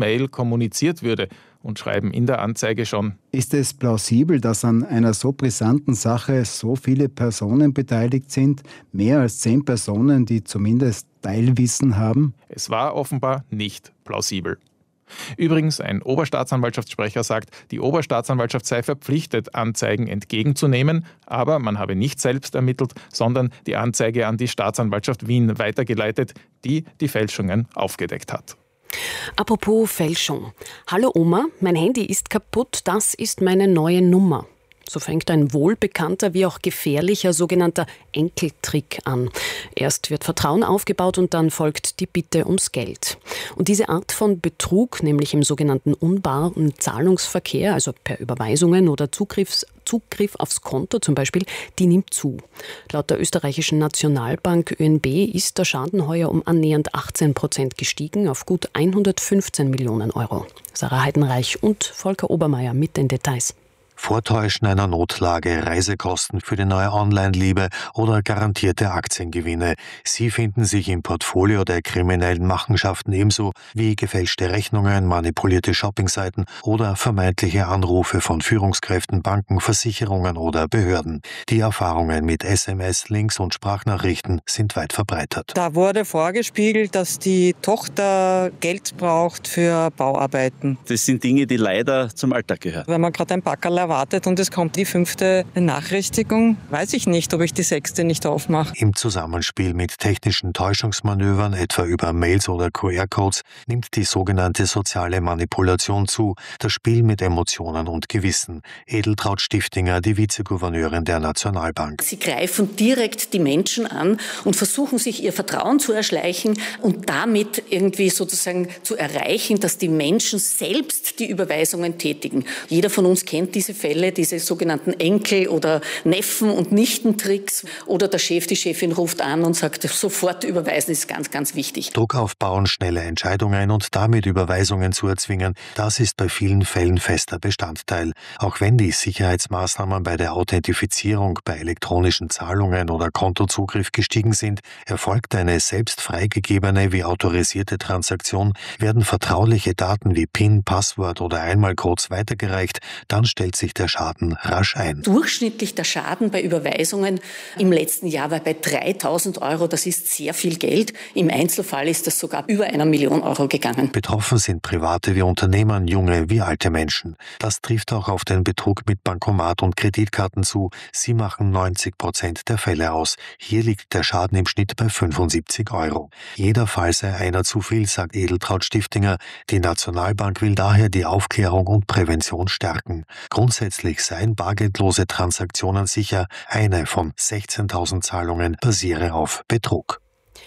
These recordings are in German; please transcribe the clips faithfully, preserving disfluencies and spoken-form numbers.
E-Mail kommuniziert würde und schreiben in der Anzeige schon: Ist es plausibel, dass an einer so brisanten Sache so viele Personen beteiligt sind? Mehr als zehn Personen, die zumindest Teilwissen haben? Es war offenbar nicht plausibel. Übrigens, ein Oberstaatsanwaltschaftssprecher sagt, die Oberstaatsanwaltschaft sei verpflichtet, Anzeigen entgegenzunehmen, aber man habe nicht selbst ermittelt, sondern die Anzeige an die Staatsanwaltschaft Wien weitergeleitet, die die Fälschungen aufgedeckt hat. Apropos Fälschung. Hallo Oma, mein Handy ist kaputt, das ist meine neue Nummer. So fängt ein wohlbekannter wie auch gefährlicher sogenannter Enkeltrick an. Erst wird Vertrauen aufgebaut und dann folgt die Bitte ums Geld. Und diese Art von Betrug, nämlich im sogenannten unbaren Zahlungsverkehr, also per Überweisungen oder Zugriffs, Zugriff aufs Konto zum Beispiel, die nimmt zu. Laut der österreichischen Nationalbank Ö N B ist der Schaden heuer um annähernd achtzehn Prozent gestiegen auf gut hundertfünfzehn Millionen Euro. Sarah Heidenreich und Volker Obermeier mit den Details. Vortäuschen einer Notlage, Reisekosten für die neue Online-Liebe oder garantierte Aktiengewinne. Sie finden sich im Portfolio der kriminellen Machenschaften ebenso wie gefälschte Rechnungen, manipulierte Shoppingseiten oder vermeintliche Anrufe von Führungskräften, Banken, Versicherungen oder Behörden. Die Erfahrungen mit S M S, Links und Sprachnachrichten sind weit verbreitet. Da wurde vorgespiegelt, dass die Tochter Geld braucht für Bauarbeiten. Das sind Dinge, die leider zum Alltag gehören. Wenn man gerade ein Packerl erwartet und es kommt die fünfte Benachrichtigung, weiß ich nicht, ob ich die sechste nicht aufmache. Im Zusammenspiel mit technischen Täuschungsmanövern, etwa über Mails oder Q R-Codes, nimmt die sogenannte soziale Manipulation zu, das Spiel mit Emotionen und Gewissen. Edeltraud Stiftinger, die Vizegouverneurin der Nationalbank. Sie greifen direkt die Menschen an und versuchen sich ihr Vertrauen zu erschleichen und damit irgendwie sozusagen zu erreichen, dass die Menschen selbst die Überweisungen tätigen. Jeder von uns kennt diese Fälle, diese sogenannten Enkel- oder Neffen- und Nichtentricks. Oder der Chef, die Chefin ruft an und sagt, sofort überweisen ist ganz, ganz wichtig. Druck aufbauen, schnelle Entscheidungen und damit Überweisungen zu erzwingen, das ist bei vielen Fällen fester Bestandteil. Auch wenn die Sicherheitsmaßnahmen bei der Authentifizierung bei elektronischen Zahlungen oder Kontozugriff gestiegen sind, erfolgt eine selbst freigegebene wie autorisierte Transaktion, werden vertrauliche Daten wie PIN, Passwort oder Einmalcodes weitergereicht, dann stellt sich der Schaden rasch ein. Durchschnittlich der Schaden bei Überweisungen im letzten Jahr war bei dreitausend Euro. Das ist sehr viel Geld. Im Einzelfall ist das sogar über einer Million Euro gegangen. Betroffen sind Private wie Unternehmen, junge wie alte Menschen. Das trifft auch auf den Betrug mit Bankomat und Kreditkarten zu. Sie machen neunzig Prozent der Fälle aus. Hier liegt der Schaden im Schnitt bei fünfundsiebzig Euro. Jeder Fall sei einer zu viel, sagt Edeltraud Stiftinger. Die Nationalbank will daher die Aufklärung und Prävention stärken. Grundsätzlich seien bargeldlose Transaktionen sicher. Eine von sechzehntausend Zahlungen basiere auf Betrug.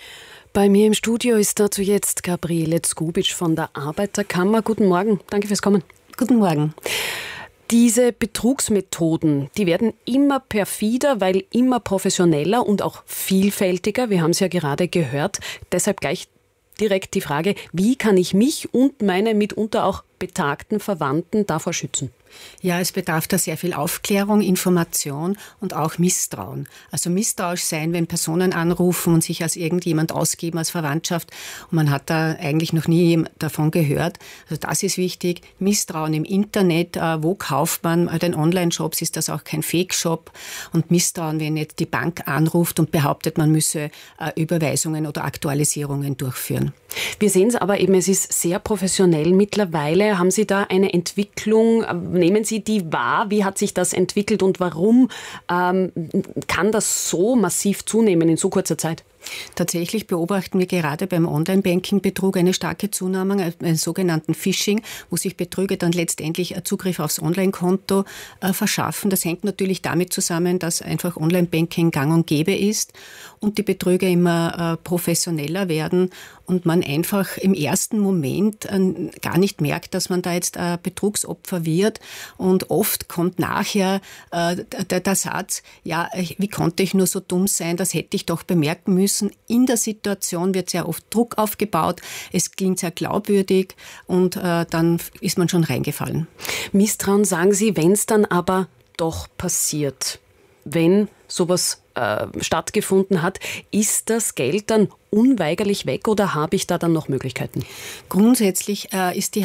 Bei mir im Studio ist dazu jetzt Gabriele Zgubic von der Arbeiterkammer. Guten Morgen, danke fürs Kommen. Guten Morgen. Diese Betrugsmethoden, die werden immer perfider, weil immer professioneller und auch vielfältiger. Wir haben es ja gerade gehört. Deshalb gleich direkt die Frage, wie kann ich mich und meine mitunter auch betagten Verwandten davor schützen? Ja, es bedarf da sehr viel Aufklärung, Information und auch Misstrauen. Also misstrauisch sein, wenn Personen anrufen und sich als irgendjemand ausgeben, als Verwandtschaft, und man hat da eigentlich noch nie davon gehört. Also das ist wichtig. Misstrauen im Internet, wo kauft man? Bei den Online-Shops ist das auch kein Fake-Shop. Und Misstrauen, wenn jetzt die Bank anruft und behauptet, man müsse Überweisungen oder Aktualisierungen durchführen. Wir sehen es aber eben, es ist sehr professionell mittlerweile. Haben Sie da eine Entwicklung? Nehmen Sie die wahr? Wie hat sich das entwickelt und warum ähm, kann das so massiv zunehmen in so kurzer Zeit? Tatsächlich beobachten wir gerade beim Online-Banking-Betrug eine starke Zunahme, einen sogenannten Phishing, wo sich Betrüger dann letztendlich Zugriff aufs Online-Konto äh, verschaffen. Das hängt natürlich damit zusammen, dass einfach Online-Banking gang und gäbe ist und die Betrüger immer äh, professioneller werden und man einfach im ersten Moment äh, gar nicht merkt, dass man da jetzt äh, Betrugsopfer wird. Und oft kommt nachher äh, der, der Satz, ja, wie konnte ich nur so dumm sein, das hätte ich doch bemerken müssen. In der Situation wird sehr oft Druck aufgebaut, es klingt sehr glaubwürdig und äh, dann ist man schon reingefallen. Misstrauen, sagen Sie, wenn es dann aber doch passiert, wenn sowas äh, stattgefunden hat, ist das Geld dann unweigerlich weg oder habe ich da dann noch Möglichkeiten? Grundsätzlich äh, ist die